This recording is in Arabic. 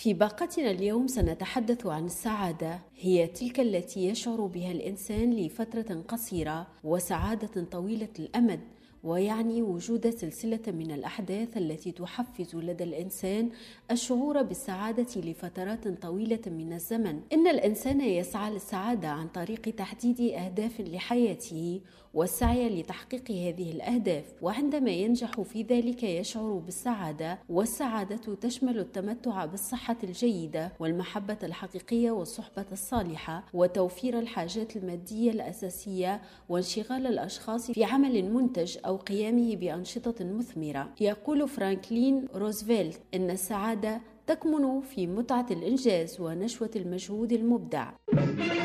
في باقتنا اليوم سنتحدث عن السعادة، هي تلك التي يشعر بها الإنسان لفترة قصيرة وسعادة طويلة الأمد، ويعني وجود سلسلة من الأحداث التي تحفز لدى الإنسان الشعور بالسعادة لفترات طويلة من الزمن. إن الإنسان يسعى للسعادة عن طريق تحديد أهداف لحياته والسعي لتحقيق هذه الأهداف، وعندما ينجح في ذلك يشعر بالسعادة، والسعادة تشمل التمتع بالصحة الجيدة والمحبة الحقيقية والصحبة الصالحة وتوفير الحاجات المادية الأساسية وانشغال الأشخاص في عمل منتج أو قيامه بأنشطة مثمرة. يقول فرانكلين روزفلت إن السعادة تكمن في متعة الإنجاز ونشوة المجهود المبدع.